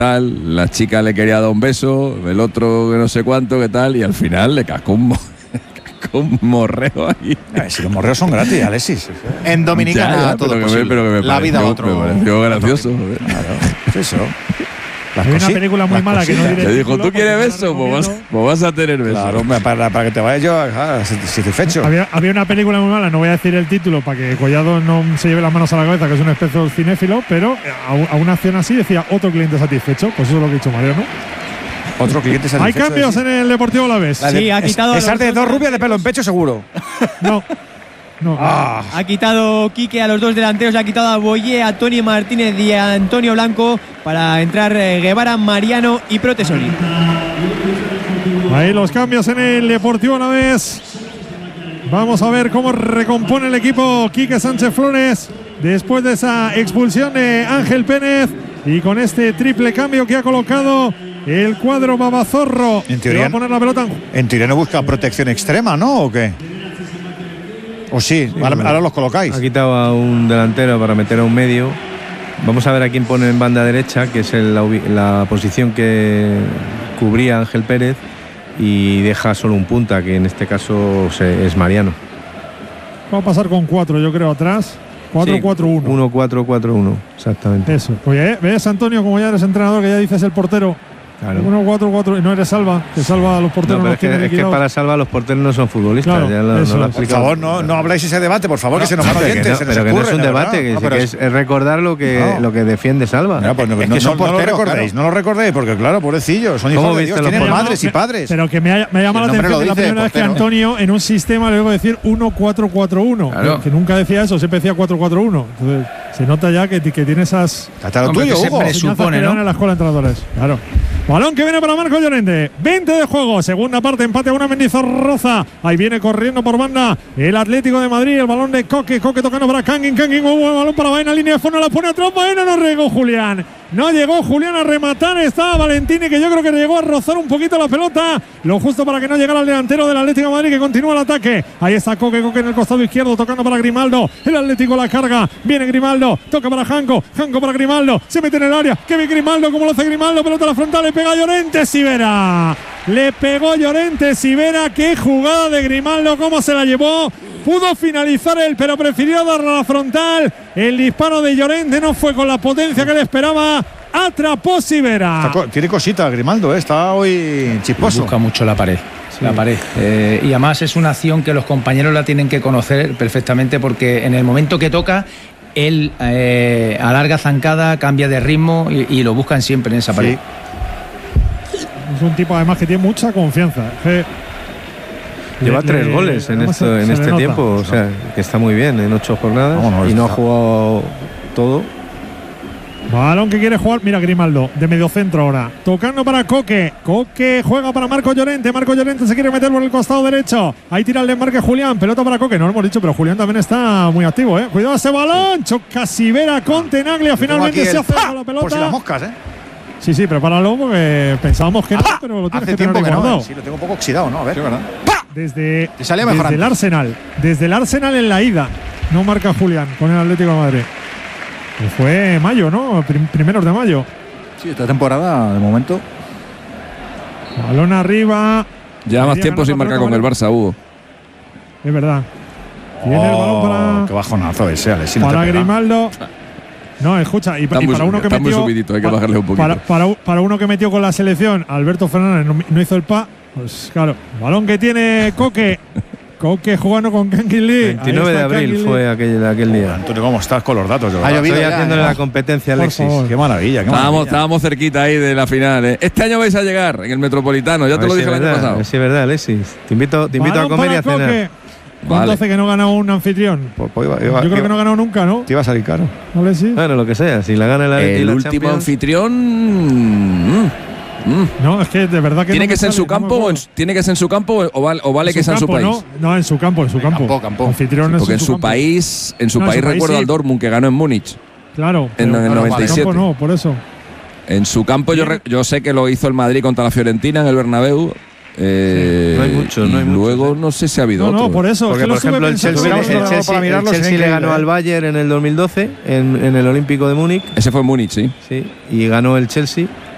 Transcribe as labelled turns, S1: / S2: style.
S1: tal, la chica le quería dar un beso, el otro que no sé cuánto, qué tal, y al final le cascó un morreo ahí.
S2: Si los morreos son gratis, Alexis.
S3: En Dominicana todo posible. La vida a otro.
S1: Me pareció gracioso.
S2: Claro, eso.
S4: Hay una película muy mala que no diré.
S1: Le dijo, ¿tú quieres beso? Pues vas a tener beso.
S2: Claro, para que te vayas yo satisfecho.
S4: Había una película muy mala, no voy a decir el título para que Collado no se lleve las manos a la cabeza, que es un especie de cinéfilo, pero a una acción así decía otro cliente satisfecho. Pues eso es lo que ha dicho Mario, ¿no?
S2: Otro cliente satisfecho.
S4: Hay cambios en el Deportivo Alavés.
S5: Sí, ha quitado.
S2: Esas de dos rubias de pelo en pecho, seguro.
S4: No.
S5: Ha quitado Quique a los dos delanteros, ha quitado a Boyé, a Tony Martínez y a Antonio Blanco para entrar Guevara, Mariano y Protesoli.
S4: Ahí los cambios en el Deportivo Alavés. Vamos a ver cómo recompone el equipo Quique Sánchez Flores después de esa expulsión de Ángel Pérez y con este triple cambio que ha colocado el cuadro Babazorro.
S2: En teoría,
S4: va a poner la pelota.
S2: En teoría no busca protección extrema, ¿no? ¿O qué? ¿O sí? Ahora los colocáis.
S6: Ha quitado a un delantero para meter a un medio. Vamos a ver a quién pone en banda derecha, que es la posición que cubría Ángel Pérez, y deja solo un punta, que en este caso es Mariano.
S4: Va a pasar con 4, yo creo, atrás. 4-4-1.
S6: 1-4-4-1, exactamente.
S4: Eso. Oye, ¿ves, Antonio, como ya eres entrenador, que ya dices el portero?
S6: Claro.
S4: 1-4-4, y no eres Salva, que Salva a los porteros
S6: no, es que para Salva los porteros no son futbolistas.
S4: Claro,
S6: ya lo
S2: por favor, no habláis ese debate, por favor, que se nos van oyentes.
S6: Pero que no es un debate, es recordar lo que defiende Salva.
S2: No, pues no lo recordéis, porque claro, pobrecillos, son hijos de Dios, tienen madres y padres.
S4: Pero que me llama la atención que la primera vez que Antonio en un sistema le debo decir 1-4-4-1, claro. Que nunca decía eso, siempre decía 4-4-1. Entonces se nota ya que tiene esas…
S2: Hasta lo tuyo, Hugo.
S4: Se presupone, ¿no? En la escuela de entrenadores, claro. Balón que viene para Marco Llorente. 20 de juego. Segunda parte. Empate a una Mendizorroza. Ahí viene corriendo por banda el Atlético de Madrid. El balón de Coque. Coque tocando para Kangin. Kangin. Un buen balón para Baena. Línea de fondo. La pone atrás. Baena. No llegó Julián. No llegó Julián a rematar. Estaba Valentini, que yo creo que llegó a rozar un poquito la pelota. Lo justo para que no llegara el delantero del Atlético de Madrid, que continúa el ataque. Ahí está Coque. Coque en el costado izquierdo. Tocando para Grimaldo. El Atlético la carga. Viene Grimaldo. Toca para Janco. Janco para Grimaldo. Se mete en el área. Que ve Grimaldo. Como lo hace Grimaldo. Pelota a la frontal. Le pega a Llorente. Sivera. Le pegó Llorente Sivera. Qué jugada de Grimaldo. Cómo se la llevó. Pudo finalizar él, pero prefirió darle a la frontal. El disparo de Llorente no fue con la potencia que le esperaba. Atrapó Sivera.
S2: Tiene cositas Grimaldo, está hoy chisposo.
S7: Busca mucho la pared. Sí. La pared. Y además es una acción que los compañeros la tienen que conocer perfectamente, porque en el momento que toca, él alarga zancada, cambia de ritmo y lo buscan siempre en esa pared.
S4: Sí. Es un tipo además que tiene mucha confianza.
S6: Lleva 3 goles en este tiempo, o sea, que está muy bien en 8 jornadas y no ha jugado todo.
S4: Balón que quiere jugar, mira Grimaldo, de mediocentro ahora, tocando para Coque. Coque juega para Marco Llorente. Marco Llorente se quiere meter por el costado derecho. Ahí tira el desmarque Julián, pelota para Coque. No lo hemos dicho, pero Julián también está muy activo, ¿eh? Cuidado ese balón, choca Sivera con Tenaglia. Finalmente se hace con la pelota.
S2: Por si las moscas,
S4: Sí, prepáralo, porque pensábamos que no, pero lo tienes que tener guardado.
S2: Sí, lo tengo un poco oxidado, ¿no? A ver, sí, ¿verdad?
S4: Desde el Arsenal. Desde el Arsenal en la ida. No marca Julián con el Atlético de Madrid. Fue mayo, ¿no? Primeros de mayo.
S2: Sí, esta temporada, de momento.
S4: Balón arriba.
S1: Ya más tiempo sin marcar con el Barça, Hugo.
S4: Es verdad. Tiene el balón para…
S2: Qué bajonazo ese, Alex.
S4: Para Grimaldo. No, escucha, y para uno que metió…
S1: muy subidito, hay que bajarle un poquito.
S4: Para uno que metió con la selección, Alberto Fernández no hizo el pues claro. Balón que tiene Coque. Coque jugando con Kangin Lee.
S6: 29 de abril fue aquel día.
S2: Antonio, ¿cómo estás con los datos?
S6: Estoy haciéndole la competencia a Alexis.
S2: Qué maravilla,
S1: Estábamos cerquita ahí de la final, ¿eh? Este año vais a llegar en el Metropolitano, ya te lo dije el año pasado.
S6: Sí, es verdad, Alexis. Te invito a comer y a cenar.
S4: ¿Cuánto hace que no gana un anfitrión?
S6: Yo
S4: creo que no ha ganado nunca, ¿no?
S2: Te iba a salir caro.
S4: Alexis.
S6: Bueno, lo que sea. Si la gana
S1: el último anfitrión…
S4: No, es que de verdad que
S1: tiene que ser en su campo, tiene que ser en su campo o vale que sea en su país.
S4: No, en su campo,
S2: Campo.
S4: Anfitrión
S1: porque en su país recuerdo al Dortmund que ganó en Múnich.
S4: Claro.
S1: En el 97.
S4: Campo no, por eso.
S1: En su campo yo sé que lo hizo el Madrid contra la Fiorentina en el Bernabéu.
S6: No hay mucho,
S1: luego no sé si ha habido otro.
S4: No, por eso.
S6: Porque, por ejemplo, el Chelsea le ganó al Bayern en el 2012 en el Olímpico de Múnich.
S1: Ese fue en Múnich, sí.
S6: Sí, y ganó el Chelsea.